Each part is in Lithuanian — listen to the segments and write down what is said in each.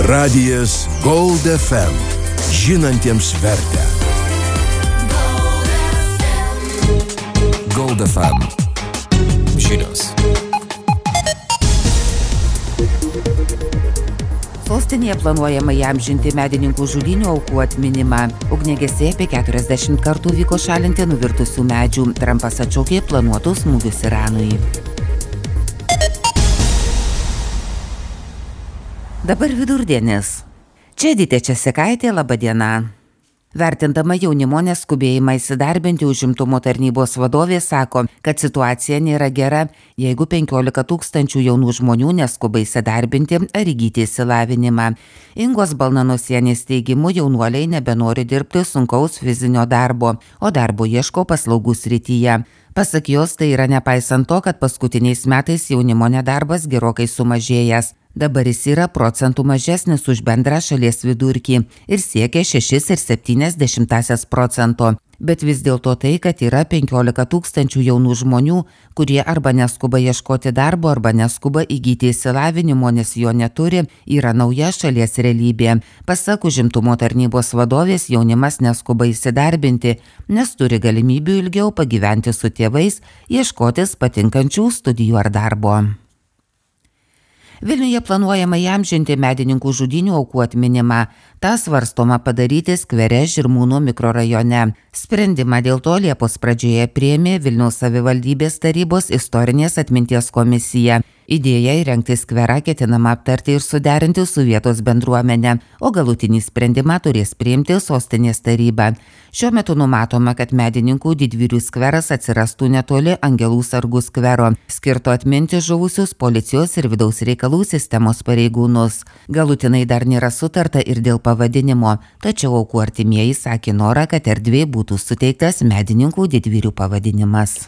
Radijas Gold FM. Žinantiems vertę. Gold FM. Žinios. Sostinėje planuojama įamžinti medininkų žudynių aukų atminimą. Ugniagesiai apie 40 kartų vyko šalinti nuvirtusių medžių. Trumpas atšaukė planuotus smūgius Iranui. Dabar vidurdienis. Čia Edita Česikaitė, laba diena. Vertindama jaunimo neskubėjimą įsidarbinti, užimtumo tarnybos vadovė sako, kad situacija nėra gera, jeigu 15 000 jaunų žmonių neskuba įsidarbinti ar įgyti išsilavinimą. Ingos Balnanosienės teigimu, jaunuoliai nebenori dirbti sunkaus fizinio darbo, o darbo ieško paslaugų srityje. Pasak jos, tai yra nepaisant to, kad paskutiniais metais jaunimo nedarbas gerokai sumažėjęs. Dabar jis yra procentų mažesnis už bendrą šalies vidurkį ir siekia 6,7%. Bet vis dėlto tai, kad yra 15 000 jaunų žmonių, kurie arba neskuba ieškoti darbo, arba neskuba įgyti išsilavinimo, nes jo neturi, yra nauja šalies realybė. Pasak užimtumo tarnybos vadovės, jaunimas neskuba įsidarbinti, nes turi galimybių ilgiau pagyventi su tėvais, ieškotis patinkančių studijų ar darbo. Vilniuje planuojama įamžinti medininkų žudynių aukų atminimą. Ta svarstoma padaryti skvere Žirmūnų mikrorajone. Sprendimą dėl to Liepos pradžioje priėmė Vilniaus savivaldybės tarybos istorinės atminties komisija. Idėją įrengti skverą ketinama aptarti ir suderinti su vietos bendruomenė, o galutinį sprendimą turės priimti sostinės taryba. Šiuo metu numatoma, kad medininkų didvyrių skveras atsirastų netoli Angelų sargų skvero, skirto atminti žuvusius policijos ir vidaus reikalų sistemos pareigūnus. Galutinai dar nėra sutarta ir dėl pavadinimo, tačiau aukų artimieji sakė norą, kad erdvė būtų suteiktas medininkų didvyrių pavadinimas.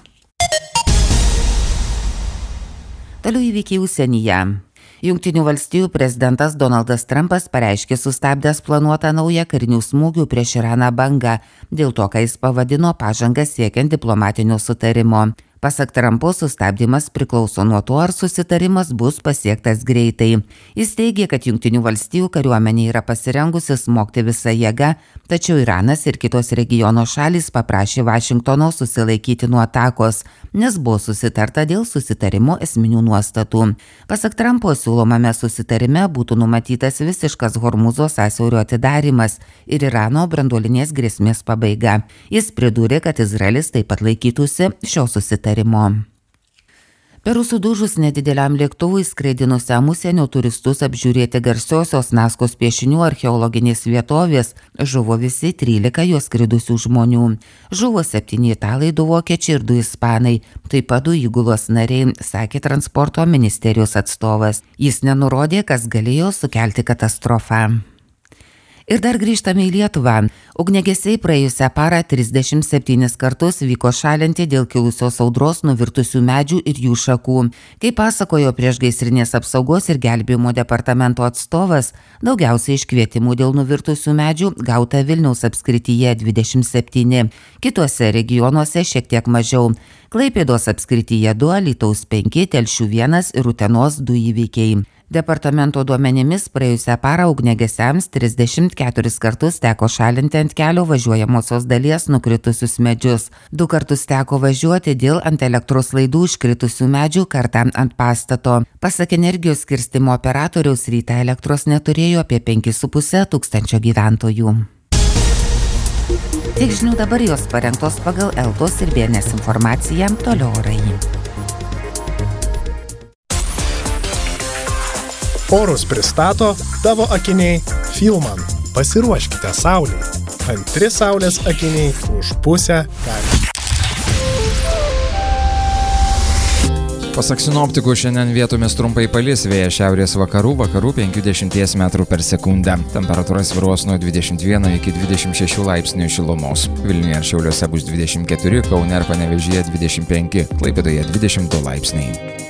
Toliau įvykiai užsienyje. Jungtinių valstijų prezidentas Donaldas Trumpas pareiškė sustabdęs planuotą naują karinių smūgių prieš Iraną bangą, dėl to, ką jis pavadino pažangą siekiant diplomatinio sutarimo. Pasak Trumpo, sustabdymas priklauso nuo to, ar susitarimas bus pasiektas greitai. Jis teigė, kad Jungtinių valstijų kariuomenė yra pasirengusi smogti visą jėgą, tačiau Iranas ir kitos regiono šalys paprašė Vašingtono susilaikyti nuo atakos, nes buvo susitarta dėl susitarimo esminių nuostatų. Pasak Trumpo, siūlomame susitarime būtų numatytas visiškas Hormuzo sąsiaurio atidarimas ir Irano branduolinės grėsmės pabaiga. Jis pridūrė, kad Izraelis taip pat laikytųsi šio susitarimo. Peru sudužus nedideliam lėktuvui skraidinusiam užsienio turistus apžiūrėti garsiosios Naskos piešinių archeologinės vietovės žuvo visi 13 juos skridusių žmonių. Žuvo 7 italai, 2 vokiečiai ir 2 ispanai, taip pat 2 įgulos nariai, sakė transporto ministerijos atstovas. Jis nenurodė, kas galėjo sukelti katastrofą. Ir dar grįžtame į Lietuvą. Ugniagesiai praėjusią parą 37 kartus vyko šalinti dėl kilusios audros nuvirtusių medžių ir jų šakų. Kaip pasakojo priešgaisrinės apsaugos ir gelbėjimo departamento atstovas, daugiausiai iškvietimų dėl nuvirtusių medžių gauta Vilniaus apskrityje 27, kituose regionuose šiek tiek mažiau. Klaipėdos apskrityje 2, Alytaus 5, Telšių 1 ir Utenos 2 įvykiai. Departamento duomenimis praėjusią parą ugniagesiams 34 kartus teko šalinti ant kelio važiuojamosios dalies nukritusius medžius. 2 kartus teko važiuoti dėl ant elektros laidų iškritusių medžių, kartą ant pastato. Pasak energijos skirstymo operatoriaus, rytą elektros neturėjo apie 5,5 tūkstančio gyventojų. Tiek žinių dabar, jos parengtos pagal Eltos ir BNS informaciją, toliau orai. Orus pristato tavo akiniai Filman. Pasiruoškite saulei. Antri saulės akiniai už pusę kainų. Pasak sinoptikų, šiandien vietomis trumpai palis, vėjas šiaurės vakarų 5-10 metrų per sekundę. Temperatūra svyruos nuo 21 iki 26 laipsnių šilumos. Vilniuje ir Šiauliuose bus 24, Kaune ir Panevėžyje 25, Klaipėdoje 22 laipsniai.